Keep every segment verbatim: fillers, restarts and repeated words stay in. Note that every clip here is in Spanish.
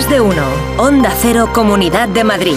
Más de uno. Onda Cero, Comunidad de Madrid.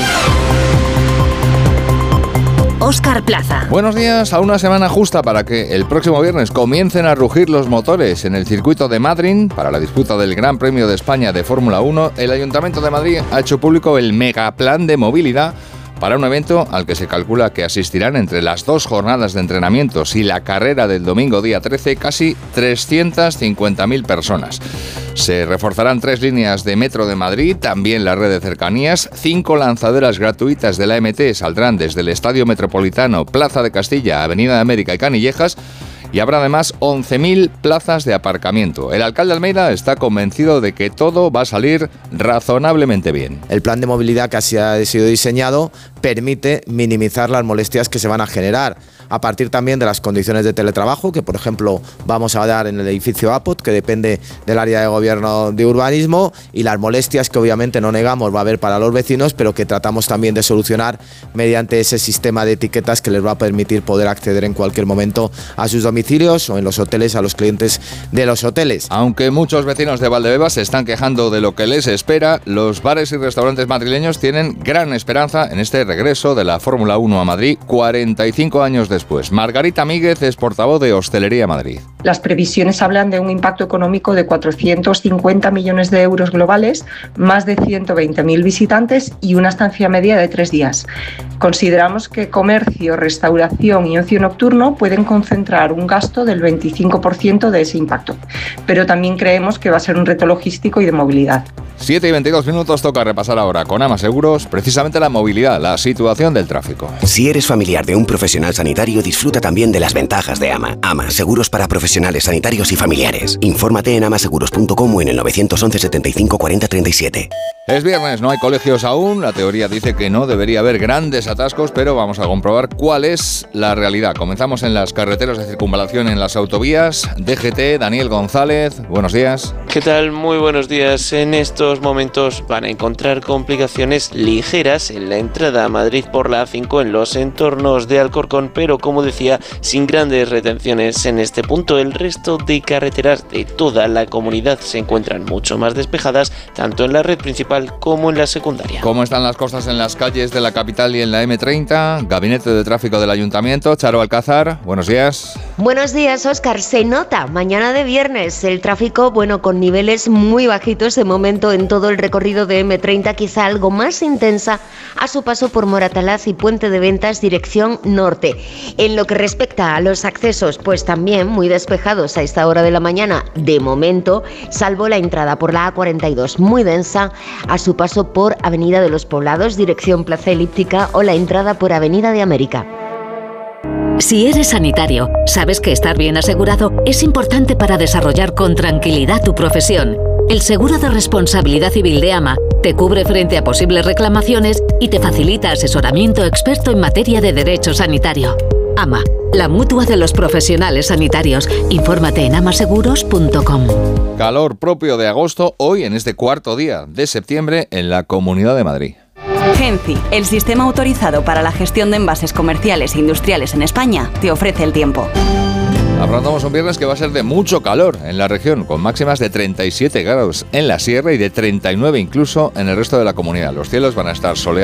Óscar Plaza. Buenos días. A una semana justa para que el próximo viernes comiencen a rugir los motores en el circuito de Madrid para la disputa del Gran Premio de España de Fórmula uno, el Ayuntamiento de Madrid ha hecho público el megaplan de movilidad para un evento al que se calcula que asistirán entre las dos jornadas de entrenamientos y la carrera del domingo día trece casi trescientas cincuenta mil personas. Se reforzarán tres líneas de metro de Madrid, también la red de cercanías, cinco lanzaderas gratuitas de la M T saldrán desde el Estadio Metropolitano, Plaza de Castilla, Avenida de América y Canillejas, y habrá además once mil plazas de aparcamiento. El alcalde Almeida está convencido de que todo va a salir razonablemente bien. El plan de movilidad que así ha sido diseñado permite minimizar las molestias que se van a generar, a partir también de las condiciones de teletrabajo que, por ejemplo, vamos a dar en el edificio A P O T, que depende del área de gobierno de urbanismo, y las molestias que obviamente no negamos va a haber para los vecinos, pero que tratamos también de solucionar mediante ese sistema de etiquetas que les va a permitir poder acceder en cualquier momento a sus domicilios o en los hoteles a los clientes de los hoteles. Aunque muchos vecinos de Valdebebas se están quejando de lo que les espera, los bares y restaurantes madrileños tienen gran esperanza en este regreso de la Fórmula uno a Madrid cuarenta y cinco años después. Margarita Míguez es portavoz de Hostelería Madrid. Las previsiones hablan de un impacto económico de cuatrocientos cincuenta millones de euros globales, más de ciento veinte mil visitantes y una estancia media de tres días. Consideramos que comercio, restauración y ocio nocturno pueden concentrar un gasto del veinticinco por ciento de ese impacto, pero también creemos que va a ser un reto logístico y de movilidad. siete y veintidós minutos, toca repasar ahora con Ama Seguros precisamente la movilidad, la situación del tráfico. Si eres familiar de un profesional sanitario, disfruta también de las ventajas de Ama. Ama, seguros para profesionales sanitarios y familiares. Infórmate en amaseguros punto com o en el nueve once setenta y cinco cuarenta treinta y siete. Es viernes, no hay colegios aún, la teoría dice que no debería haber grandes atascos, pero vamos a comprobar cuál es la realidad. Comenzamos en las carreteras de circunvalación, en las autovías. D G T, Daniel González, buenos días. ¿Qué tal? Muy buenos días. En estos momentos van a encontrar complicaciones ligeras en la entrada a Madrid por la A cinco en los entornos de Alcorcón, pero como decía, sin grandes retenciones en este punto. El resto de carreteras de toda la comunidad se encuentran mucho más despejadas, tanto en la red principal como en la secundaria. ¿Cómo están las cosas en las calles de la capital y en la eme treinta? Gabinete de Tráfico del Ayuntamiento, Charo Alcázar, buenos días. Buenos días, Óscar. Se nota mañana de viernes el tráfico, bueno, con niveles muy bajitos de momento en todo el recorrido de eme treinta, quizá algo más intensa a su paso por Moratalaz y Puente de Ventas dirección norte. En lo que respecta a los accesos, pues también muy despejados a esta hora de la mañana de momento, salvo la entrada por la A cuarenta y dos muy densa a su paso por Avenida de los Poblados dirección Plaza Elíptica o la entrada por Avenida de América. Si eres sanitario, sabes que estar bien asegurado es importante para desarrollar con tranquilidad tu profesión. El seguro de responsabilidad civil de AMA te cubre frente a posibles reclamaciones y te facilita asesoramiento experto en materia de derecho sanitario. AMA, la mutua de los profesionales sanitarios. Infórmate en amaseguros punto com. Calor propio de agosto hoy en este cuarto día de septiembre en la Comunidad de Madrid. Genci, el sistema autorizado para la gestión de envases comerciales e industriales en España, te ofrece el tiempo. Afrontamos un viernes que va a ser de mucho calor en la región, con máximas de treinta y siete grados en la sierra y de treinta y nueve incluso en el resto de la comunidad. Los cielos van a estar soleados